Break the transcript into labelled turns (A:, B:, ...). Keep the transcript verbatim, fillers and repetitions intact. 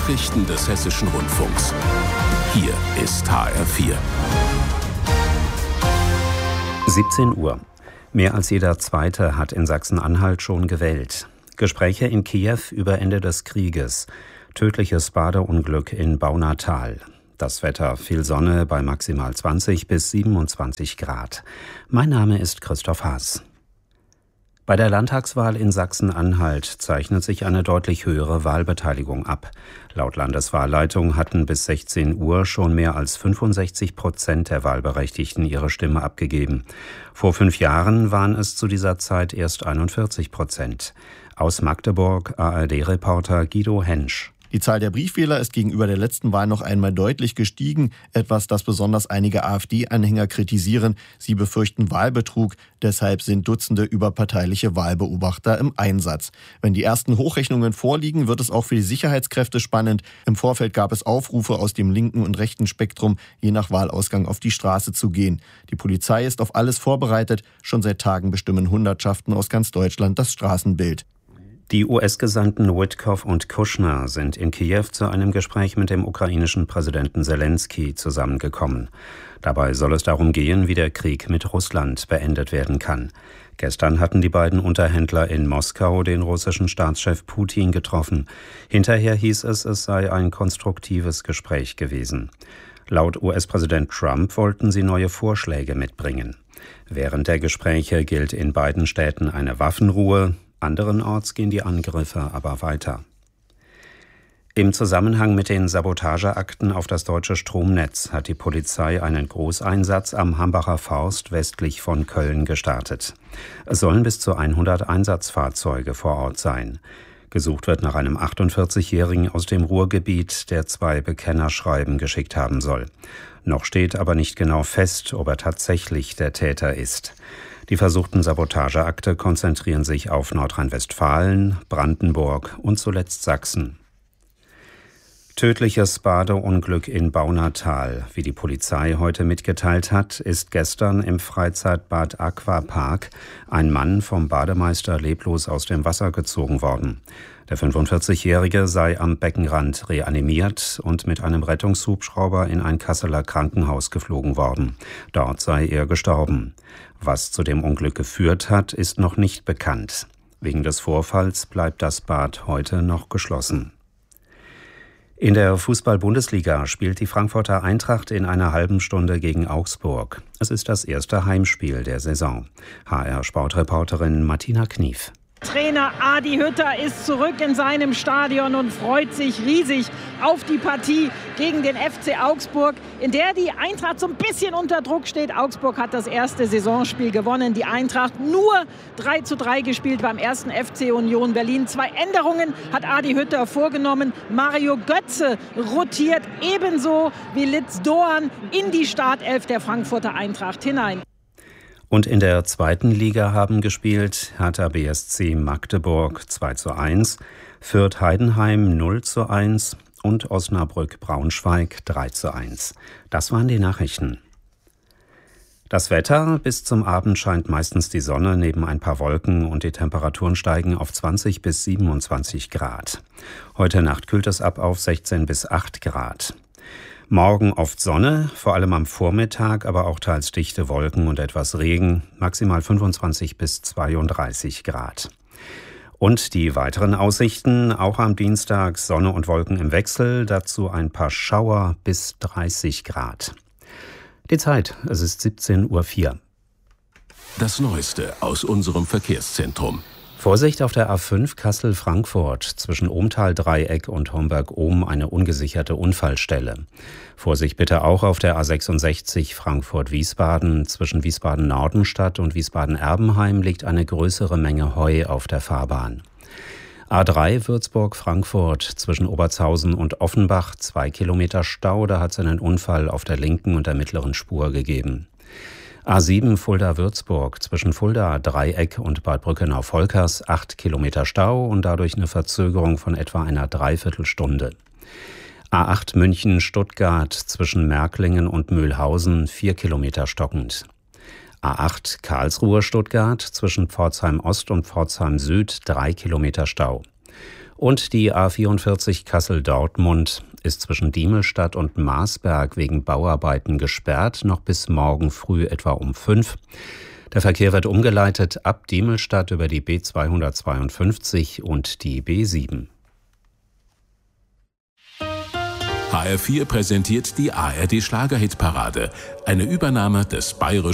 A: Nachrichten des Hessischen Rundfunks. Hier ist H R vier.
B: siebzehn Uhr. Mehr als jeder Zweite hat in Sachsen-Anhalt schon gewählt. Gespräche in Kiew über Ende des Krieges. Tödliches Badeunglück in Baunatal. Das Wetter: viel Sonne bei maximal zwanzig bis siebenundzwanzig Grad. Mein Name ist Christoph Haas. Bei der Landtagswahl in Sachsen-Anhalt zeichnet sich eine deutlich höhere Wahlbeteiligung ab. Laut Landeswahlleitung hatten bis sechzehn Uhr schon mehr als fünfundsechzig Prozent der Wahlberechtigten ihre Stimme abgegeben. Vor fünf Jahren waren es zu dieser Zeit erst einundvierzig Prozent. Aus Magdeburg A R D-Reporter Guido Hensch.
C: Die Zahl der Briefwähler ist gegenüber der letzten Wahl noch einmal deutlich gestiegen, etwas, das besonders einige AfD-Anhänger kritisieren. Sie befürchten Wahlbetrug, deshalb sind Dutzende überparteiliche Wahlbeobachter im Einsatz. Wenn die ersten Hochrechnungen vorliegen, wird es auch für die Sicherheitskräfte spannend. Im Vorfeld gab es Aufrufe aus dem linken und rechten Spektrum, je nach Wahlausgang auf die Straße zu gehen. Die Polizei ist auf alles vorbereitet. Schon seit Tagen bestimmen Hundertschaften aus ganz Deutschland das Straßenbild.
B: Die U S-Gesandten Witkoff und Kushner sind in Kiew zu einem Gespräch mit dem ukrainischen Präsidenten Selenskyj zusammengekommen. Dabei soll es darum gehen, wie der Krieg mit Russland beendet werden kann. Gestern hatten die beiden Unterhändler in Moskau den russischen Staatschef Putin getroffen. Hinterher hieß es, es sei ein konstruktives Gespräch gewesen. Laut U S-Präsident Trump wollten sie neue Vorschläge mitbringen. Während der Gespräche gilt in beiden Städten eine Waffenruhe. Anderenorts gehen die Angriffe aber weiter. Im Zusammenhang mit den Sabotageakten auf das deutsche Stromnetz hat die Polizei einen Großeinsatz am Hambacher Forst westlich von Köln gestartet. Es sollen bis zu hundert Einsatzfahrzeuge vor Ort sein. Gesucht wird nach einem achtundvierzigjährigen aus dem Ruhrgebiet, der zwei Bekennerschreiben geschickt haben soll. Noch steht aber nicht genau fest, ob er tatsächlich der Täter ist. Die versuchten Sabotageakte konzentrieren sich auf Nordrhein-Westfalen, Brandenburg und zuletzt Sachsen. Tödliches Badeunglück in Baunatal, wie die Polizei heute mitgeteilt hat, ist gestern im Freizeitbad Aquapark ein Mann vom Bademeister leblos aus dem Wasser gezogen worden. Der fünfundvierzigjährige sei am Beckenrand reanimiert und mit einem Rettungshubschrauber in ein Kasseler Krankenhaus geflogen worden. Dort sei er gestorben. Was zu dem Unglück geführt hat, ist noch nicht bekannt. Wegen des Vorfalls bleibt das Bad heute noch geschlossen. In der Fußball-Bundesliga spielt die Frankfurter Eintracht in einer halben Stunde gegen Augsburg. Es ist das erste Heimspiel der Saison. H R-Sportreporterin Martina Knief.
D: Trainer Adi Hütter ist zurück in seinem Stadion und freut sich riesig auf die Partie gegen den F C Augsburg, in der die Eintracht so ein bisschen unter Druck steht. Augsburg hat das erste Saisonspiel gewonnen, die Eintracht nur drei zu drei gespielt beim ersten F C Union Berlin. Zwei Änderungen hat Adi Hütter vorgenommen. Mario Götze rotiert ebenso wie Litz Doan in die Startelf der Frankfurter Eintracht hinein.
B: Und in der zweiten Liga haben gespielt Hertha B S C Magdeburg zwei zu eins, Fürth Heidenheim null zu eins und Osnabrück Braunschweig drei zu eins. Das waren die Nachrichten. Das Wetter: bis zum Abend scheint meistens die Sonne neben ein paar Wolken und die Temperaturen steigen auf zwanzig bis siebenundzwanzig Grad. Heute Nacht kühlt es ab auf sechzehn bis acht Grad. Morgen oft Sonne, vor allem am Vormittag, aber auch teils dichte Wolken und etwas Regen, maximal fünfundzwanzig bis zweiunddreißig Grad. Und die weiteren Aussichten: auch am Dienstag Sonne und Wolken im Wechsel, dazu ein paar Schauer bis dreißig Grad. Die Zeit: es ist siebzehn Uhr vier.
A: Das Neueste aus unserem Verkehrszentrum.
B: Vorsicht auf der A fünf Kassel-Frankfurt, zwischen Ohmtal-Dreieck und Homberg-Ohm eine ungesicherte Unfallstelle. Vorsicht bitte auch auf der A sechsundsechzig Frankfurt-Wiesbaden, zwischen Wiesbaden-Nordenstadt und Wiesbaden-Erbenheim liegt eine größere Menge Heu auf der Fahrbahn. A drei Würzburg-Frankfurt, zwischen Obertshausen und Offenbach, zwei Kilometer Stau, da hat es einen Unfall auf der linken und der mittleren Spur gegeben. A sieben Fulda-Würzburg, zwischen Fulda, Dreieck und Bad Brückenau-Volkers, acht Kilometer Stau und dadurch eine Verzögerung von etwa einer Dreiviertelstunde. A acht München-Stuttgart, zwischen Märklingen und Mühlhausen, vier Kilometer stockend. A acht Karlsruhe-Stuttgart, zwischen Pforzheim Ost und Pforzheim Süd, drei Kilometer Stau. Und die A vierundvierzig Kassel-Dortmund ist zwischen Diemelstadt und Marsberg wegen Bauarbeiten gesperrt, noch bis morgen früh etwa um fünf. Der Verkehr wird umgeleitet ab Diemelstadt über die B zweihundertzweiundfünfzig und die B sieben.
A: H R vier präsentiert die A R D Schlagerhitparade, eine Übernahme des Bayerischen